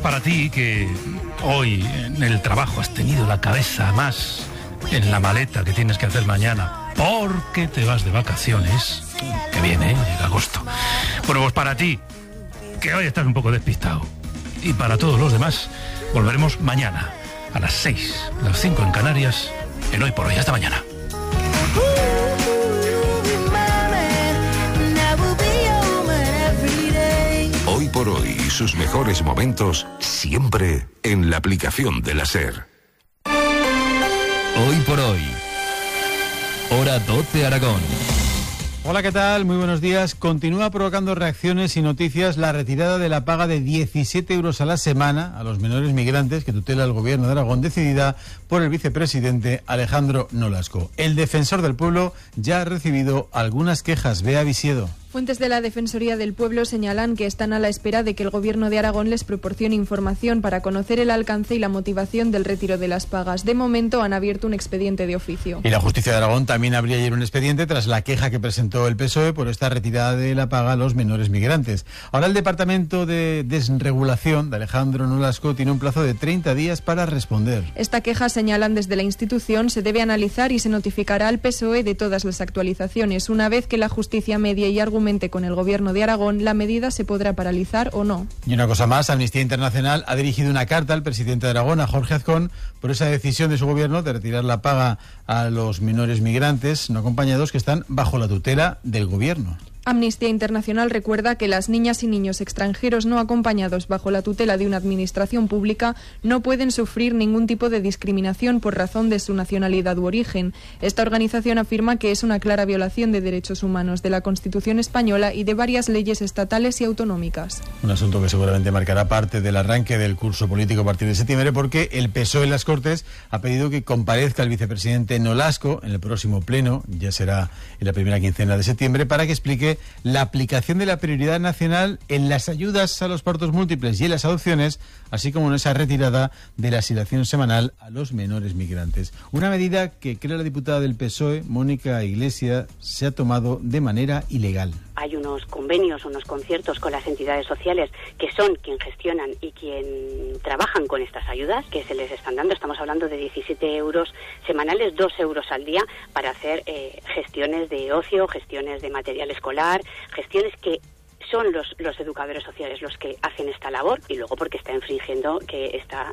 para ti que hoy en el trabajo has tenido la cabeza más en la maleta que tienes que hacer mañana porque te vas de vacaciones, que viene, llega agosto. Bueno, pues para ti, que hoy estás un poco despistado, y para todos los demás, volveremos mañana a las 6, las 5 en Canarias, en Hoy por Hoy. Hasta mañana. Hoy por Hoy, sus mejores momentos, siempre en la aplicación de la SER. Hoy por Hoy, hora 12 Aragón. Hola, ¿qué tal? Muy buenos días. Continúa provocando reacciones y noticias la retirada de la paga de 17 euros a la semana a los menores migrantes que tutela el Gobierno de Aragón, decidida por el vicepresidente Alejandro Nolasco. El defensor del pueblo ya ha recibido algunas quejas. Bea Visiedo. Fuentes de la Defensoría del Pueblo señalan que están a la espera de que el Gobierno de Aragón les proporcione información para conocer el alcance y la motivación del retiro de las pagas. De momento han abierto un expediente de oficio. Y la Justicia de Aragón también abrió ayer un expediente tras la queja que presentó el PSOE por esta retirada de la paga a los menores migrantes. Ahora el Departamento de Desregulación de Alejandro Nolasco tiene un plazo de 30 días para responder. Esta queja, señalan desde la institución, se debe analizar y se notificará al PSOE de todas las actualizaciones. Una vez que la justicia medie y argumente con el Gobierno de Aragón, la medida se podrá paralizar o no. Y una cosa más, Amnistía Internacional ha dirigido una carta al presidente de Aragón, a Jorge Azcón, por esa decisión de su gobierno de retirar la paga a los menores migrantes no acompañados que están bajo la tutela del Gobierno. Amnistía Internacional recuerda que las niñas y niños extranjeros no acompañados bajo la tutela de una administración pública no pueden sufrir ningún tipo de discriminación por razón de su nacionalidad u origen. Esta organización afirma que es una clara violación de derechos humanos, de la Constitución española y de varias leyes estatales y autonómicas. Un asunto que seguramente marcará parte del arranque del curso político a partir de septiembre, porque el PSOE en las Cortes ha pedido que comparezca el vicepresidente Nolasco en el próximo pleno, ya será en la primera quincena de septiembre, para que explique la aplicación de la prioridad nacional en las ayudas a los partos múltiples y en las adopciones, así como en esa retirada de la asignación semanal a los menores migrantes. Una medida que, cree la diputada del PSOE, Mónica Iglesias, se ha tomado de manera ilegal. Hay unos convenios, unos conciertos con las entidades sociales que son quien gestionan y quien trabajan con estas ayudas que se les están dando. Estamos hablando de 17 euros semanales, 2 euros al día para hacer gestiones de ocio, gestiones de material escolar, gestiones que son los educadores sociales los que hacen esta labor, y luego porque está infringiendo que está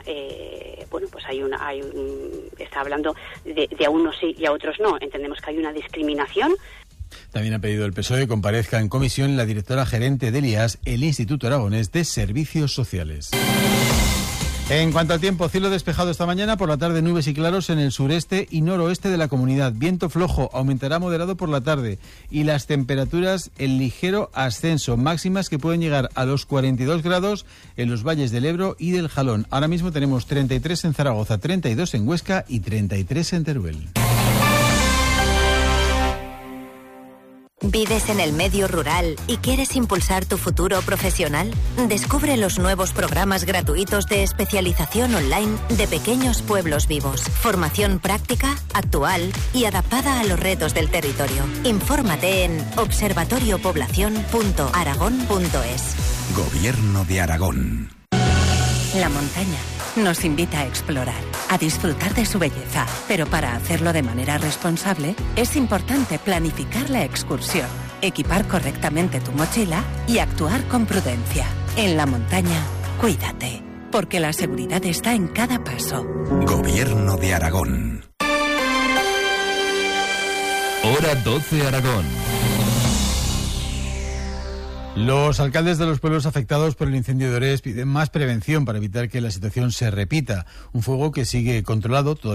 está hablando de a unos sí y a otros no. Entendemos que hay una discriminación. También ha pedido el PSOE que comparezca en comisión la directora gerente del IAS, el Instituto Aragonés de Servicios Sociales. En cuanto al tiempo, cielo despejado esta mañana, por la tarde nubes y claros en el sureste y noroeste de la comunidad. Viento flojo, aumentará moderado por la tarde y las temperaturas en ligero ascenso, máximas que pueden llegar a los 42 grados en los valles del Ebro y del Jalón. Ahora mismo tenemos 33 en Zaragoza, 32 en Huesca y 33 en Teruel. ¿Vives en el medio rural y quieres impulsar tu futuro profesional? Descubre los nuevos programas gratuitos de especialización online de Pequeños Pueblos Vivos. Formación práctica, actual y adaptada a los retos del territorio. Infórmate en observatoriopoblacion.aragón.es. Gobierno de Aragón. La montaña nos invita a explorar, a disfrutar de su belleza, pero para hacerlo de manera responsable es importante planificar la excursión, equipar correctamente tu mochila y actuar con prudencia. En la montaña, cuídate, porque la seguridad está en cada paso. Gobierno de Aragón. Hora 12 Aragón. Los alcaldes de los pueblos afectados por el incendio de Orés piden más prevención para evitar que la situación se repita. Un fuego que sigue controlado todavía.